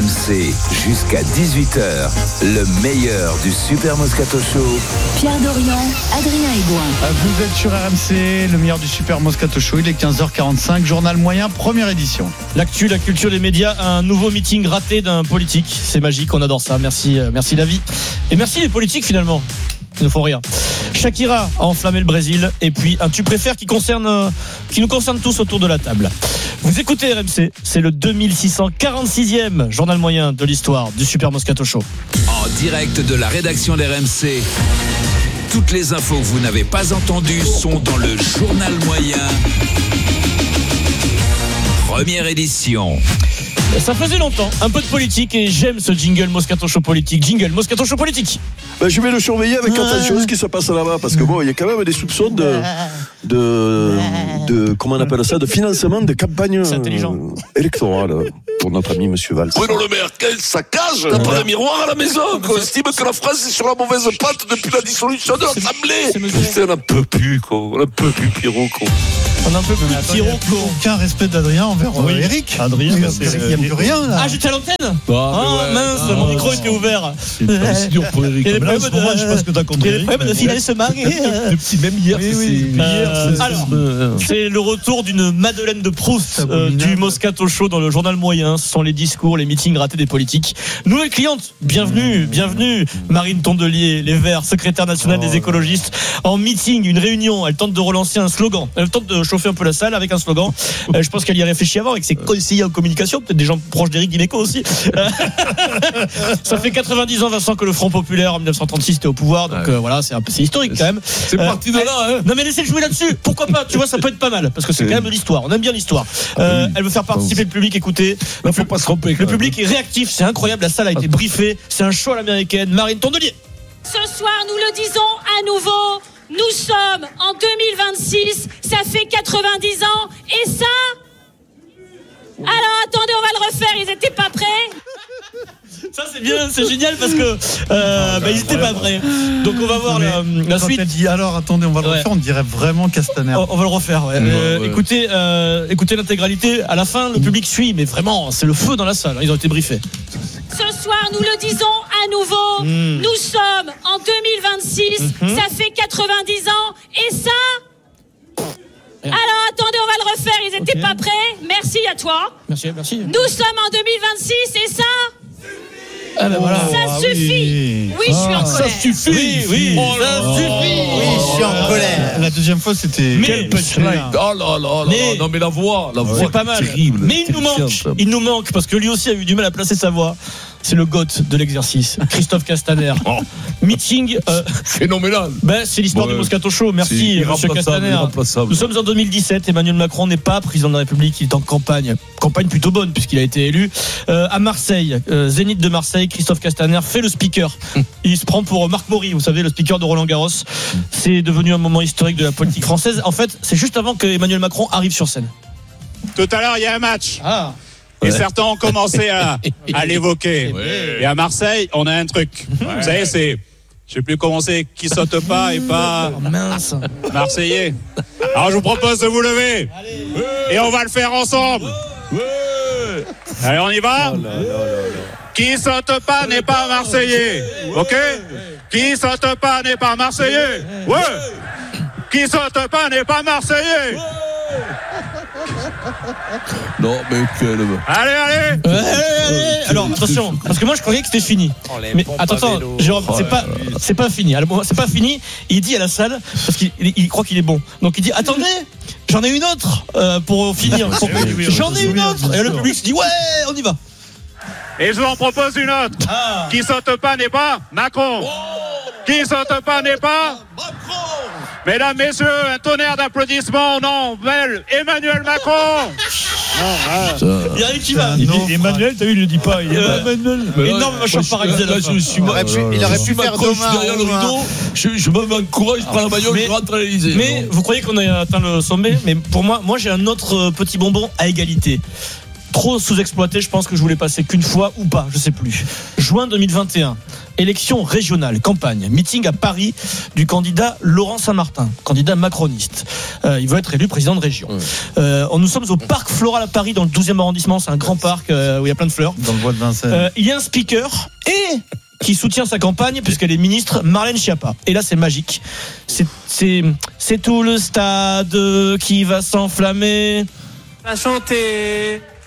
RMC jusqu'à 18h. Le meilleur du Super Moscato Show. Pierre Dorian, Adrien Aigouin. Vous êtes sur RMC, le meilleur du Super Moscato Show. Il est 15h45, journal moyen, première édition. L'actu, la culture des médias, un nouveau meeting raté d'un politique. C'est magique, on adore ça. Merci la vie. Et merci les politiques finalement. Ils ne font rien. Shakira a enflammé le Brésil. Et puis un tu préfères qui nous concerne tous autour de la table. Vous écoutez RMC, c'est le 2646e journal moyen de l'histoire du Super Moscato Show. En direct de la rédaction d'RMC. Toutes les infos que vous n'avez pas entendues sont dans le journal moyen. Première édition. Ça faisait longtemps, un peu de politique et j'aime ce jingle Moscato Show politique. Jingle Moscato Show politique. Je vais le surveiller avec attention ce qui se passe là-bas parce que il y a quand même des soupçons de comment on appelle ça, de financement de campagnes électorales pour notre ami Monsieur Valls. Bruno Le Maire, quel saccage! T'as pas de miroir à la maison, quoi. On estime que la France est sur la mauvaise patte depuis la dissolution de l'Assemblée. Putain, on n'en peut plus, quoi. On n'en peut plus, Pierrot, quoi. On n'a un peu plus de Pierrot, quoi. Aucun respect d'Adrien envers Eric. Adrien, il n'y a plus rien là. Ah, j'étais à l'antenne. Mince, mon micro était ouvert. C'est pas dur pour Eric. Je sais pas ce que t'as compris. Il y a des problèmes de financement. Même hier, c'est le retour d'une Madeleine de Proust du Moscato Show dans le journal moyen. Ce sont les discours, les meetings ratés des politiques. Nouvelle cliente, bienvenue. Marine Tondelier, les Verts, secrétaire nationale des écologistes, en meeting, une réunion. Elle tente de relancer un slogan. Elle tente de chauffer un peu la salle avec un slogan. Je pense qu'elle y a réfléchi avant avec ses conseillers en communication, peut-être des gens proches d'Éric Dimeco aussi. Ça fait 90 ans, Vincent, que le Front Populaire en 1936 était au pouvoir, donc voilà, c'est historique quand même. C'est parti de là, hein. Non mais laissez le jouer là-dessus. Pourquoi pas? Tu vois, ça peut être pas mal parce que c'est quand même de l'histoire. On aime bien l'histoire. Elle veut faire participer le public. Écoutez, il faut pas se tromper. Le public est réactif, c'est incroyable. La salle a été briefée. C'est un show à l'américaine. Marine Tondelier. Ce soir, nous le disons à nouveau. Nous sommes en 2026. Ça fait 90 ans. Et ça. Alors attendez, on va le refaire. Ils étaient pas prêts. Ça c'est bien, c'est génial parce que ils étaient pas prêts. Donc on va voir la suite. Elle dit alors attendez, on va le refaire, on dirait vraiment Castaner. On va le refaire. Écoutez l'intégralité. À la fin, le public suit, mais vraiment, c'est le feu dans la salle. Ils ont été briefés. Ce soir, nous le disons à nouveau. Nous sommes en 2026. Ça fait 90 ans. Et ça. Alors attendez, on va le refaire. Ils étaient pas prêts. Merci à toi. Merci. Nous sommes en 2026 et ça. Voilà. Ça suffit. Oui, je suis en colère. Ça suffit. Oui, ça suffit. Oui, je suis en colère. La deuxième fois, c'était. Quel punchline. Oh là. Non mais la voix c'est pas mal. Terrible. Mais il nous manque parce que lui aussi a eu du mal à placer sa voix. C'est le GOAT de l'exercice, Christophe Castaner. Meeting phénoménal. C'est l'histoire du Moscato Show. Merci, monsieur Castaner. Nous sommes en 2017. Emmanuel Macron n'est pas président de la République. Il est en campagne plutôt bonne puisqu'il a été élu à Marseille, Zénith de Marseille. Christophe Castaner fait le speaker. Il se prend pour Marc Maury, vous savez, le speaker de Roland Garros. C'est devenu un moment historique de la politique française. En fait, c'est juste avant que Emmanuel Macron arrive sur scène. Tout à l'heure, il y a un match. Et certains ont commencé à l'évoquer. Ouais. Et à Marseille, on a un truc. Ouais. Vous savez, c'est, je sais plus comment c'est, qui saute pas et pas Marseillais. Alors je vous propose de vous lever. Et on va le faire ensemble. Allez, on y va. Qui saute pas n'est pas Marseillais. Ok? Qui saute pas n'est pas Marseillais. Ouais. Qui saute pas n'est pas Marseillais. Non mais Allez. Alors attention, parce que moi je croyais que c'était fini. Mais attends, Jérôme, c'est pas fini. Alors, c'est pas fini. Il dit à la salle parce qu'il croit qu'il est bon. Donc il dit attendez, j'en ai une autre pour finir. J'en ai une autre. Et le public se dit ouais, on y va. Et je vous en propose une autre. Qui saute pas n'est pas Macron. Qui saute pas n'est pas Macron. Mesdames, messieurs, un tonnerre d'applaudissements. Non, belle Emmanuel Macron. Il y a rien qui va. Emmanuel, t'as vu, il le dit pas. Emmanuel. Énorme machin par excellence. Il aurait pu faire demain. Je suis derrière le rideau. Je m'encourage, je prends la bagnole, je rentre à l'Elysée. Mais vous croyez qu'on a atteint le sommet? Mais pour moi j'ai un autre petit bonbon à égalité. trop sous-exploité. Je pense que je voulais passer qu'une fois ou pas, je sais plus. Juin 2021. Élection régionale, campagne, meeting à Paris du candidat Laurent Saint-Martin, candidat macroniste. Il veut être élu président de région. Nous sommes au Parc Floral à Paris, dans le 12e arrondissement. C'est un grand parc où il y a plein de fleurs. Dans le bois de Vincennes. Il y a un speaker qui soutient sa campagne puisqu'elle est ministre, Marlène Schiappa. Et là, c'est magique. C'est tout le stade qui va s'enflammer. À chanter.